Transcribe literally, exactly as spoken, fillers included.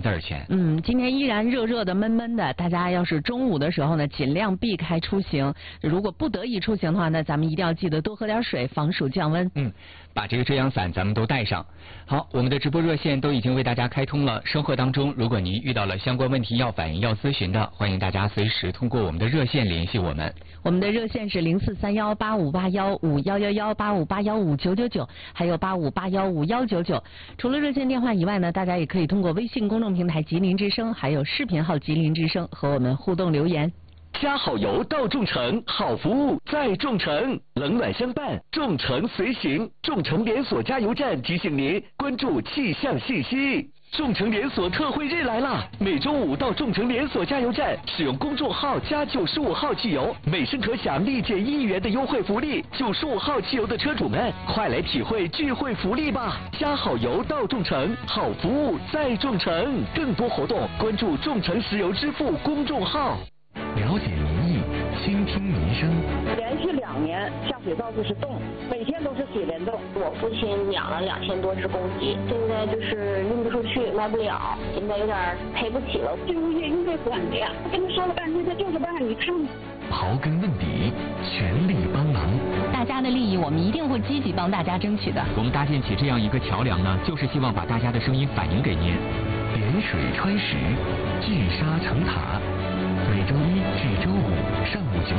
字儿钱。 嗯，今天依然热热的、闷闷的，大家要是中午的时候呢，尽量避开出行。如果不得已出行的话呢，咱们一定要记得多喝点水，防暑降温。 嗯，把这个遮阳伞咱们都带上。好，我们的直播热线都已经为大家开通了。生活当中，如果您遇到了相关问题要反映、要咨询的，欢迎大家随时通过我们的热线联系我们。 我们的热线是零四三幺八五八幺五幺幺幺八五八幺五九九九，还有八五八幺五幺九九。除了热线电话以外呢，大家也可以通过微信公众平台吉林之声，还有视频号吉林之声和我们互动留言。 加好油到众诚，好服务在众诚，冷暖相伴，众诚随行。众诚连锁加油站提醒您关注气象信息。众诚连锁特惠日来啦！每周五到众诚连锁加油站使用公众号加九十五号汽油，每升可享立减一元的优惠福利。九十五号汽油的车主们，快来体会聚会福利吧！加好油到众诚，好服务在众诚。更多活动关注众诚石油支付公众号。 了解民意，倾听民生。 连续两年下水道就是冻，每天都是水帘洞。 我父亲养了两千多只公鸡，现在就是运不出去，卖不了，现在有点赔不起了。 这物业应该管的呀，我跟他说了半天，他就是不让你看。 刨根问底，全力帮忙。 大家的利益，我们一定会积极帮大家争取的。 我们搭建起这样一个桥梁呢，就是希望把大家的声音反映给您。 点水穿石，聚沙成塔。每周一至周五上午九